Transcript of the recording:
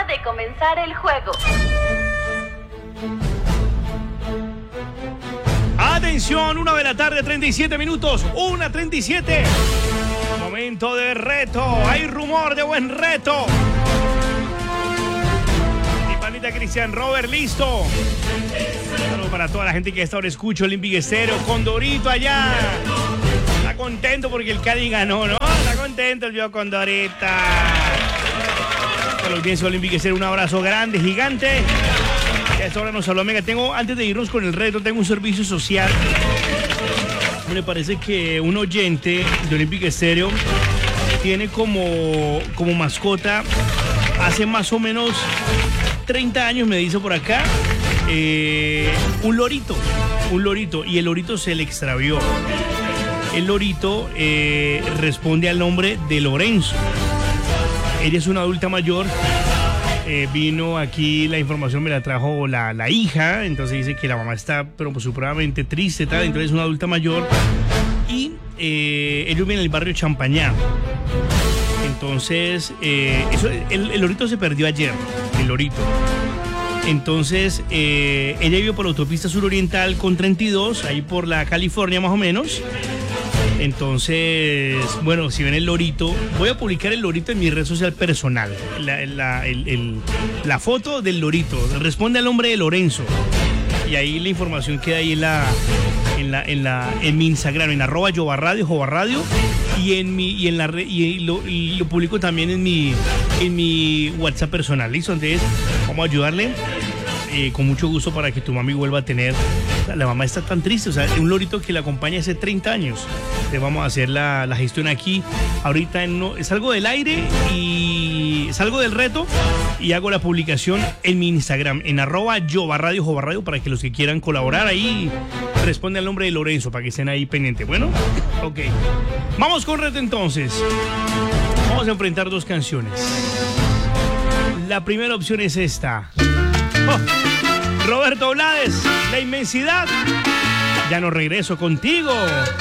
de comenzar el juego. Atención, 1 de la tarde, 37 minutos, 1:37. Momento de reto, hay rumor de buen reto. Mi panita Cristian Robert, listo. Saludos para toda la gente que a esta hora escucha Olympic Estéreo, Condorito allá. Está contento porque el Cali ganó, ¿no? Está contento el viejo Condorita. A la audiencia Olympic Estéreo, un abrazo grande, gigante. A esta hora nos habló Mega. Antes de irnos con el reto, tengo un servicio social. Me parece que un oyente de Olympic Estéreo tiene como mascota hace más o menos 30 años, me dice por acá, un lorito, y el lorito se le extravió. El lorito responde al nombre de Lorenzo. Ella es una adulta mayor. Vino aquí, la información me la trajo la hija, entonces dice que la mamá está pero pues, supremamente triste, tal, entonces es una adulta mayor y ellos viven en el barrio Champañá. Entonces, el lorito se perdió ayer, el lorito. Entonces, ella vive por la autopista suroriental con 32, ahí por la California más o menos. Entonces, bueno, si ven el lorito, voy a publicar el lorito en mi red social personal. La foto del lorito responde al nombre de Lorenzo. Y ahí la información queda ahí en mi Instagram, en @yobarradio, y lo publico también en mi WhatsApp personal. ¿Listo? Entonces, vamos a ayudarle con mucho gusto para que tu mami vuelva a tener. La mamá está tan triste, o sea, un lorito que la acompaña hace 30 años. Le vamos a hacer la gestión aquí. Ahorita salgo del aire y salgo del reto y hago la publicación en mi Instagram, en @yobarradio, para que los que quieran colaborar ahí respondan al nombre de Lorenzo, para que estén ahí pendientes. Bueno, ok. Vamos con reto entonces. Vamos a enfrentar dos canciones. La primera opción es esta. Roberto Blades, La Inmensidad. Ya no regreso contigo.